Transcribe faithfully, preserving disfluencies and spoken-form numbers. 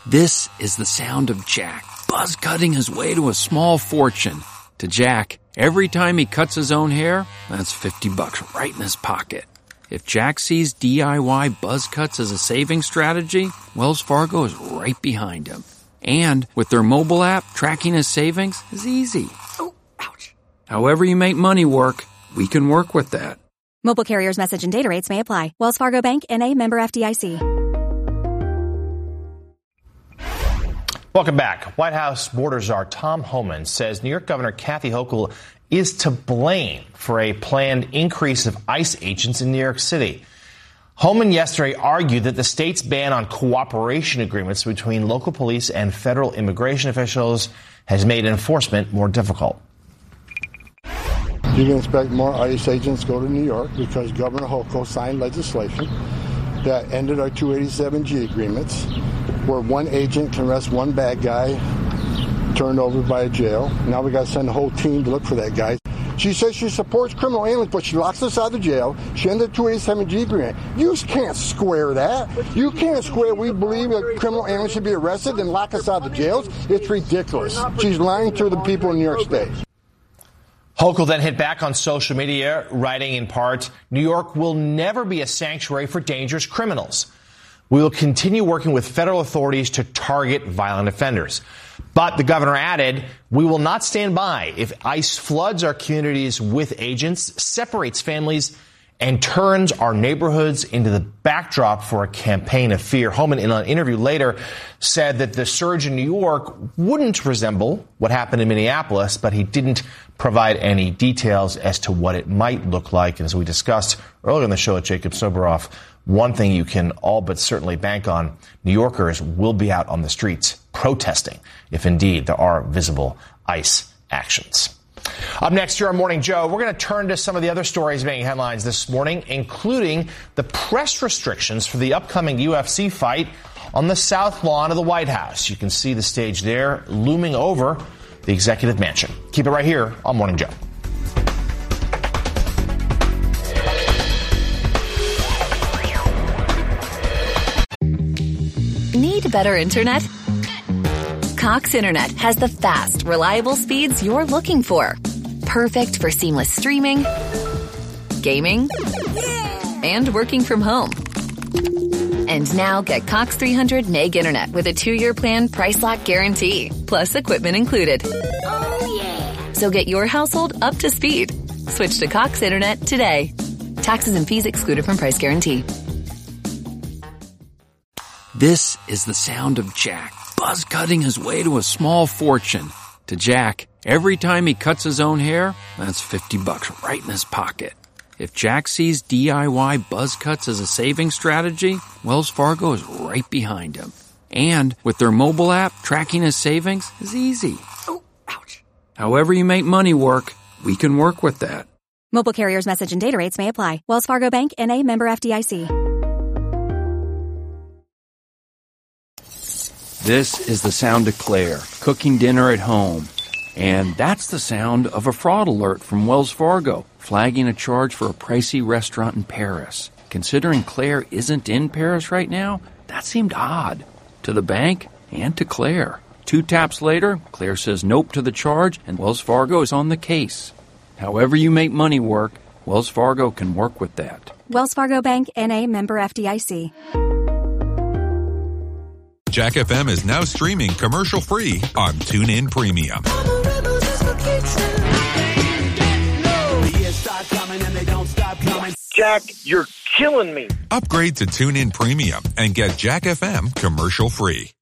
This is the sound of Jack, buzz cutting his way to a small fortune. To Jack, every time he cuts his own hair, that's fifty bucks right in his pocket. If Jack sees D I Y buzz cuts as a saving strategy, Wells Fargo is right behind him. And with their mobile app, tracking his savings is easy. Oh, ouch. However you make money work, we can work with that. Mobile carriers' message and data rates may apply. Wells Fargo Bank, N A, member F D I C. Welcome back. White House border czar Tom Homan says New York Governor Kathy Hochul is to blame for a planned increase of ICE agents in New York City. Homan yesterday argued that the state's ban on cooperation agreements between local police and federal immigration officials has made enforcement more difficult. You can expect more ICE agents go to New York because Governor Hochul signed legislation that ended our two eighty-seven G agreements, where one agent can arrest one bad guy turned over by a jail. Now we got to send a whole team to look for that guy. She says she supports criminal aliens, but she locks us out of jail. She ended the two eighty-seven G agreement. You can't square that. You can't square we believe that criminal aliens should be arrested and lock us out of jails. It's ridiculous. She's lying to the people in New York State. Hochul then hit back on social media, writing in part, New York will never be a sanctuary for dangerous criminals. We will continue working with federal authorities to target violent offenders. But the governor added, we will not stand by if ICE floods our communities with agents, separates families, and turns our neighborhoods into the backdrop for a campaign of fear. Homan, in an interview later, said that the surge in New York wouldn't resemble what happened in Minneapolis, but he didn't provide any details as to what it might look like. And as we discussed earlier in the show with Jacob Soboroff, one thing you can all but certainly bank on, New Yorkers will be out on the streets protesting if indeed there are visible ICE actions. Up next here on Morning Joe, we're going to turn to some of the other stories making headlines this morning, including the press restrictions for the upcoming U F C fight on the south lawn of the White House. You can see the stage there looming over the executive mansion. Keep it right here on Morning Joe. Need better internet? Cox Internet has the fast, reliable speeds you're looking for. Perfect for seamless streaming, gaming, and working from home. And now get Cox three hundred meg internet with a two-year plan price lock guarantee, plus equipment included. Oh, yeah. So get your household up to speed. Switch to Cox Internet today. Taxes and fees excluded from price guarantee. This is the sound of Jack, buzz cutting his way to a small fortune. To Jack, every time he cuts his own hair, that's fifty bucks right in his pocket. If Jack sees D I Y buzz cuts as a saving strategy, Wells Fargo is right behind him. And with their mobile app, tracking his savings is easy. Oh, ouch. However you make money work, we can work with that. Mobile carriers' message and data rates may apply. Wells Fargo Bank, N A, member F D I C. This is the sound of Claire, cooking dinner at home. And that's the sound of a fraud alert from Wells Fargo, flagging a charge for a pricey restaurant in Paris. Considering Claire isn't in Paris right now, that seemed odd. To the bank and to Claire. Two taps later, Claire says nope to the charge, and Wells Fargo is on the case. However you make money work, Wells Fargo can work with that. Wells Fargo Bank, N A, member F D I C. Jack F M is now streaming commercial-free on TuneIn Premium. Jack, you're killing me. Upgrade to TuneIn Premium and get Jack F M commercial-free.